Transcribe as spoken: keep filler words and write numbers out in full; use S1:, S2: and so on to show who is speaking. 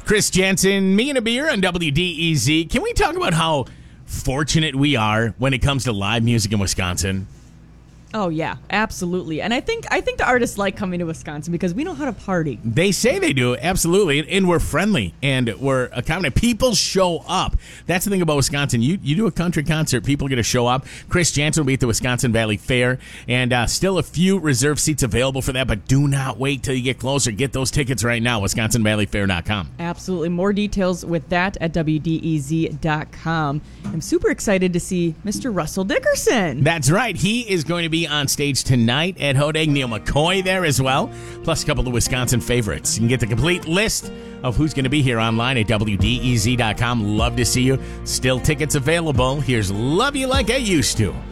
S1: Chris Jansen, me and a beer on W D E Z. Can we talk about how fortunate we are when it comes to live music in Wisconsin?
S2: Oh, yeah, absolutely. And I think I think the artists like coming to Wisconsin because we know how to party.
S1: They say they do, absolutely. And we're friendly and we're accommodating. People show up. That's the thing about Wisconsin. You you do a country concert, people are going to show up. Chris Jansen will be at the Wisconsin Valley Fair. And uh, still a few reserved seats available for that. But do not wait till you get closer. Get those tickets right now, wisconsin valley fair dot com.
S2: Absolutely. More details with that at W D E Z dot com. I'm super excited to see Mister Russell Dickerson.
S1: That's right. He is going to be on stage tonight at Hodag. Neil McCoy there as well, plus a couple of Wisconsin favorites. You can get the complete list of who's going to be here online at W D E Z dot com. Love to see you. Still tickets available. Here's Love You Like I Used To.